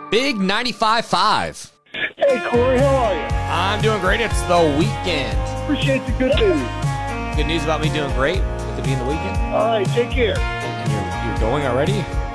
Big 95.5. Hey, Corey, how are you? I'm doing great. It's the weekend. Appreciate the good news. Good news about me doing great with it being the weekend. All right, take care. And you're going already?